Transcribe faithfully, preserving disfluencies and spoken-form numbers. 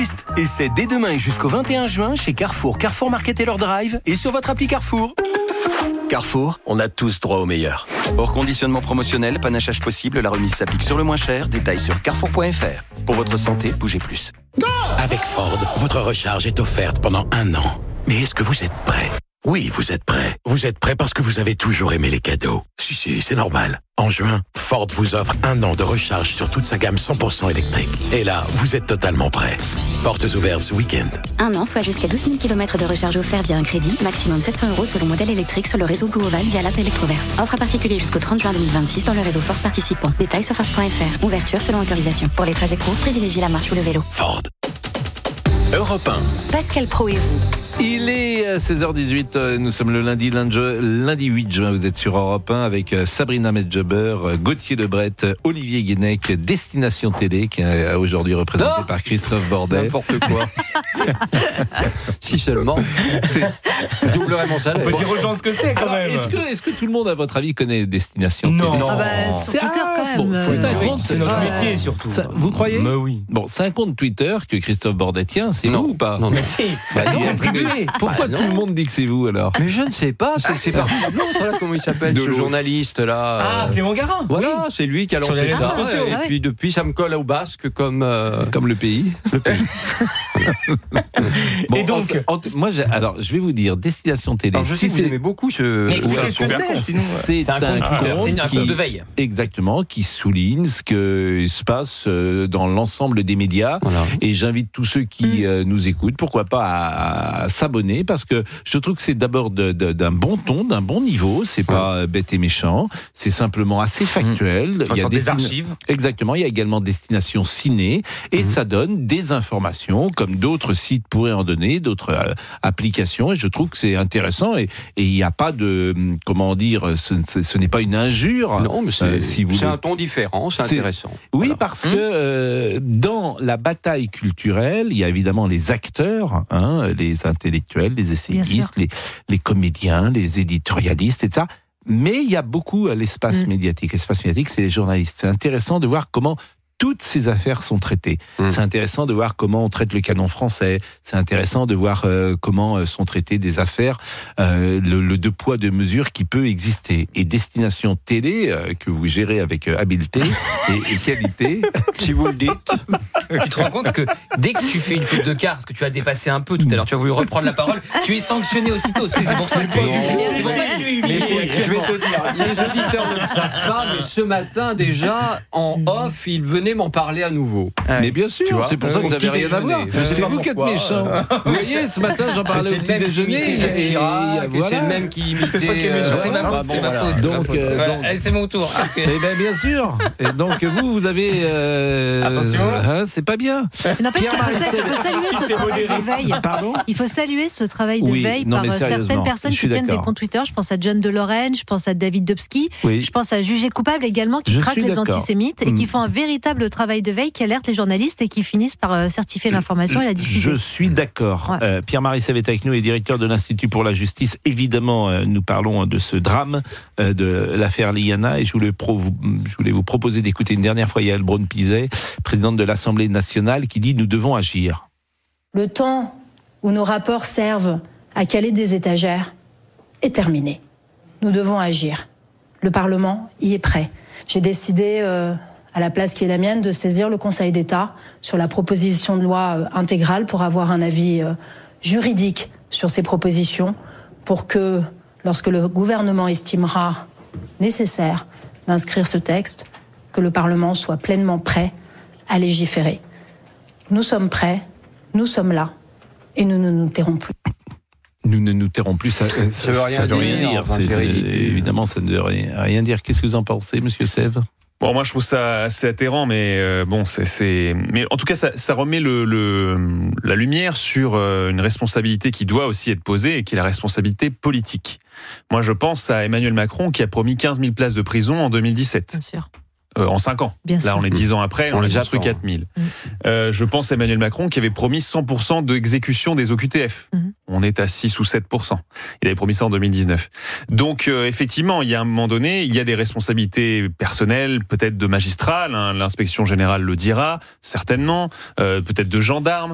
Et c'est dès demain et jusqu'au vingt et un juin chez Carrefour, Carrefour Market et leur Drive et sur votre appli Carrefour. Carrefour, on a tous droit au meilleur. Hors conditionnement promotionnel, panachage possible, la remise s'applique sur le moins cher. Détails sur carrefour point f r. Pour votre santé, bougez plus. Avec Ford, votre recharge est offerte pendant un an. Mais est-ce que vous êtes prêt ? Oui, vous êtes prêt. Vous êtes prêt parce que vous avez toujours aimé les cadeaux. Si, si, c'est normal. En juin, Ford vous offre un an de recharge sur toute sa gamme cent pour cent électrique. Et là, vous êtes totalement prêt. Portes ouvertes ce week-end. Un an, soit jusqu'à douze mille kilomètres de recharge offert via un crédit, maximum sept cents euros selon modèle électrique sur le réseau Blue Oval via l'app Electroverse. Offre à particulier jusqu'au trente juin deux mille vingt-six dans le réseau Ford participant. Détails sur Ford point f r. Ouverture selon autorisation. Pour les trajets courts, privilégiez la marche ou le vélo. Ford. Europe un. Pascal Pro et vous. Il est seize heures dix-huit, nous sommes le lundi, lundi, lundi huit juin, vous êtes sur Europe un avec Sabrina Medjeber, Gauthier Lebret, Olivier Guénec, Destination Télé, qui est aujourd'hui représenté oh par Christophe Bordet. N'importe quoi. Si seulement. C'est doublerait mon salaire. On peut dire aux gens ce que c'est quand Alors, même. Est-ce que, est-ce que tout le monde, à votre avis, connaît Destination Non. Télé? Non. Ah bah, sur Twitter quand même. Bon, c'est un Oui, compte, c'est notre Ouais. métier surtout. Ça, vous croyez? Mais oui. Bon, c'est un compte Twitter que Christophe Bordet tient, c'est Non. vous ou pas? Non, non. Mais si, bah, Bah, non, il a contribuez. Pourquoi Bah, tout non. le monde dit que c'est vous alors? Mais je ne sais pas, c'est, c'est parti de l'autre, là, comment il s'appelle, De ce l'autre. journaliste là. Ah, euh, Clément Garin. Voilà, c'est lui qui a Sur les lancé réseaux ça. sociaux. Et Ah oui. puis depuis, ça me colle au basque comme. euh, Comme le pays. Bon, Et donc en- en- moi, j'ai- alors, je vais vous dire, Destination Télé. Alors je sais si que vous c'est- aimez beaucoup ce. Mais expliquez Ouais, ce que c'est, sinon. C'est C'est un compte Twitter, compte c'est un qui- compte de veille. Exactement, qui souligne ce qui se passe euh, dans l'ensemble des médias. Voilà. Et j'invite tous ceux qui euh, nous écoutent, pourquoi pas, à, à s'abonner, parce que je trouve que c'est d'abord de- de- d'un bon ton, d'un bon niveau. C'est pas euh, bête et méchant, c'est simplement assez factuel. On sort des archives. Exactement, il y a également Destination Ciné, et ça donne des informations, comme d'autres sites pourraient en donner, d'autres euh, applications, et je trouve que c'est intéressant, et et il n'y a pas de, hum, comment dire, ce, ce- ce n'est pas une injure. Non, mais c'est, Euh, si vous c'est le- un ton différent, c'est, C'est- intéressant. Oui, Voilà. parce que euh, dans la bataille culturelle, il y a évidemment les acteurs, hein, les intellectuels, les Bien sûr. essayistes, les, les comédiens, les éditorialistes, et ça. Mais il y a beaucoup à l'espace Mm. médiatique. L'espace médiatique, c'est les journalistes. C'est intéressant de voir comment toutes ces affaires sont traitées. Mm. C'est intéressant de voir comment on traite le canon français. C'est intéressant de voir euh, comment euh, sont traitées des affaires, euh, le, le deux poids deux mesures qui peut exister. Et Destination Télé, euh, que vous gérez avec euh, habileté et, et qualité. Si vous le dites. Tu te rends compte que dès que tu fais une faute de quart, parce que tu as dépassé un peu tout à l'heure, tu as voulu reprendre la parole, tu es sanctionné aussitôt. Tu sais, c'est pour ça que tu es, c'est pour ça que tu es humilié. Mais c'est- je vais te dire, les auditeurs ne le savent pas, mais ce matin déjà, en off, il venait m'en parler à nouveau. Mais bien sûr, Tu vois, c'est pour ça que au vous n'avez petit rien à déjeuner. voir. Je sais C'est pas vous qui êtes pourquoi. méchant. Vous voyez, ce matin, j'en parlais C'est au le petit même qui déjeuner. imitait Jacques Et, Chirac, et voilà. c'est le même qui imitait. C'est toi qui es méchant. euh, C'est ma bah, faute, bon, c'est ma voilà. faute. c'est ma Donc, faute. euh, Voilà, donc- allez, c'est mon tour. Eh bien, bien sûr. Et donc, vous, vous avez. euh, Attention. hein, c'est pas bien. Mais n'empêche qu'il faut, sa- il faut saluer ce s'est travail modéré. de veille. Pardon. Il faut saluer ce travail de Oui, veille non, par mais euh, sérieusement, certaines personnes je suis qui tiennent des d'accord. comptes Twitter. Je pense à John de Lorraine, je pense à David Dobsky, Oui. je pense à Jugé Coupable également, qui Je traquent suis les d'accord. antisémites et qui Mm. font un véritable travail de veille, qui alertent les journalistes et qui finissent par euh, certifier l'information et la diffuser. Je suis d'accord. Ouais. Euh, Pierre-Marie Sève est avec nous et directeur de l'Institut pour la justice. Évidemment, euh, nous parlons de ce drame euh, de l'affaire Liana, et je voulais, pro- je voulais vous proposer d'écouter une dernière fois Yael Braun-Pivet, présidente de l'Assemblée nationale, qui dit « Nous devons agir ». Le temps où nos rapports servent à caler des étagères est terminé. Nous devons agir. Le Parlement y est prêt. J'ai décidé, euh, à la place qui est la mienne, de saisir le Conseil d'État sur la proposition de loi euh, intégrale pour avoir un avis euh, juridique sur ces propositions, pour que, lorsque le gouvernement estimera nécessaire d'inscrire ce texte, que le Parlement soit pleinement prêt à légiférer. Nous sommes prêts, nous sommes là, et nous ne nous tairons plus. Nous ne nous tairons plus, ça, euh, Ça veut rien veut dire, enfin, C'est- c'est c'est- ridicule. évidemment, ça ne veut rien, rien dire. Qu'est-ce que vous en pensez, monsieur Sève ? Bon, moi je trouve ça assez atterrant, mais euh, bon, c'est, c'est, mais en tout cas, ça, ça remet le, le, la lumière sur euh, une responsabilité qui doit aussi être posée, et qui est la responsabilité politique. Moi, je pense à Emmanuel Macron qui a promis quinze mille places de prison en deux mille dix-sept. Bien sûr. Euh, en cinq ans. Bien Là, sûr. on est dix ans après, on, On a les construit attend. quatre mille. Mm. Euh, je pense à Emmanuel Macron qui avait promis cent pour cent d'exécution des O Q T F. Mm. On est à six ou sept pour cent. Il avait promis ça en deux mille dix-neuf. Donc, euh, effectivement, il y a un moment donné, il y a des responsabilités personnelles, peut-être de magistrats, hein, l'inspection générale le dira, certainement, euh, peut-être de gendarmes.